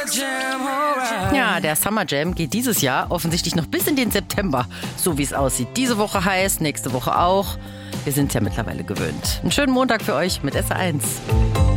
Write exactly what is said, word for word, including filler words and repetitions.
Ja, der Summer Jam geht dieses Jahr offensichtlich noch bis in den September. So wie es aussieht. Diese Woche heiß, nächste Woche auch. Wir sind es ja mittlerweile gewöhnt. Einen schönen Montag für euch mit S R eins.